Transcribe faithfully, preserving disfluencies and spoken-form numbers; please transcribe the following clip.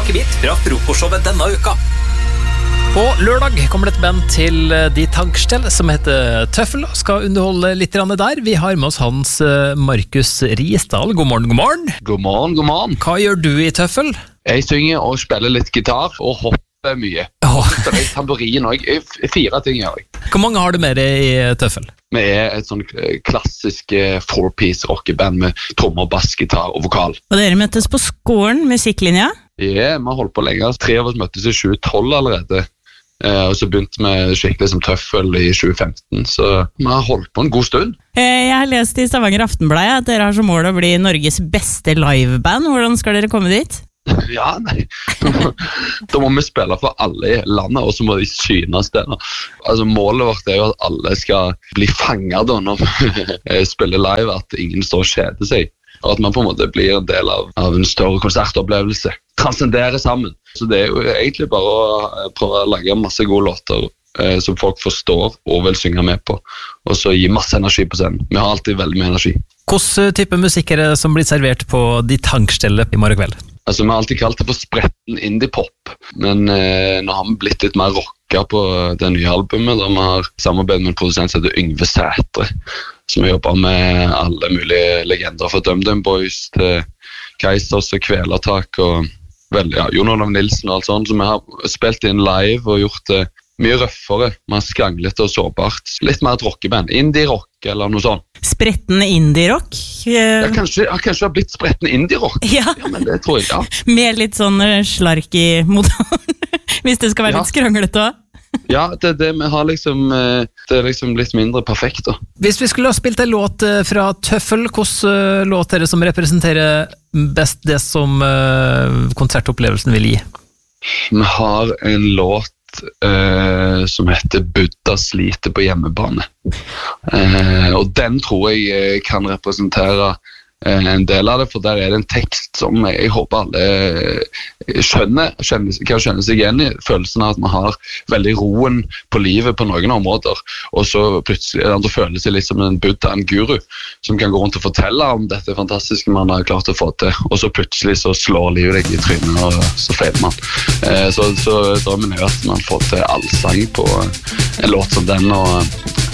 smakebit fra frokostshowet denne uka. På lørdag kommer det et band til De Tankstell som heter Tøffel, og skal underholde litt der. Vi har med oss Hans Markus Risdal. God morgen, god morgen. God morgen, god morgen. Hva gjør du i Tøffel? Jeg synger og spiller litt gitar og hopper mye. Oh. Så jeg tamburin også. Fire ting gjør jeg. Hvor mange har du med deg i Tøffel? Vi er et sånn klassisk four-piece rockeband med trommer, bass, gitar og vokal. Og dere møttes på Skåren musikklinja? Ja, vi har holdt på lenge. Tre av oss møttes i tjue tolv allerede. Eh, og så begynte vi skikkelig som Tøffel i tjue femten, så vi har holdt på en god stund. Jeg har lest i Stavanger Aftenblad at dere har som mål å bli Norges beste liveband. Hvordan skal dere komme dit? Ja, nei. Da må vi spille for alle i landet, og så må de synes det. Altså, målet vårt er jo at alle skal bli fanget da når vi spiller live, at ingen står og kjeder seg. Og at man på en måte blir en del av, av en større konsertopplevelse. Transcendere sammen. Så det er jo egentlig bare å prøve å lage masse gode låter eh, som folk forstår og vil synge med på. Og så gi masse energi på scenen. Vi har alltid veldig mye energi. Hvilken type musikk er det som blir servert på De Tankstelle i morgen kveld? Altså, vi har alltid kalt det for spretten indie-pop. Men eh, nå har vi blitt litt mer rocka på det nye albumet, da vi har samarbeidet med en produsent som heter Yngve Sætre, som har jobbet med alle mulige legender fra DumDum Boys til Keisers og Kvelertak og vel, ja, Jon Olav Nilsen og alt sånt, så vi har spilt inn live og gjort det mye røffere, mer skranglete og sårbart. Litt mer et rockeband, indie-rock eller noe sånt. Spretten indie-rock? Ja, kanskje, ja, kanskje det har blitt spretten indie-rock. Ja. Ja, men det tror jeg, ja. Med litt sånn slark i motoren, hvis det skal være Ja. litt skranglete også. Ja, det, det, vi har liksom, det er liksom litt mindre perfekt da. Hvis vi skulle ha spilt en låt fra Tøffel, hvilken låt er det som representerer best det som konsertopplevelsen vil gi? Vi har en låt Uh, som heter Buddha sliter på hjemmebane, uh, og den tror jeg kan representere uh, en del av det, for der er det en tekst som jeg håper alle skjønner, skjønner, kan skjønne seg igjen i, følelsen av at man har veldig roen på livet på noen områder, og så plutselig andre føler seg litt som en Buddha, en guru, som kan gå rundt og fortelle om dette fantastiske man har klart å få til, og så plutselig så slår livet deg i trynet, og så feiler man. Eh, så, så drømmen er jo at man får til allsang på en låt som den, og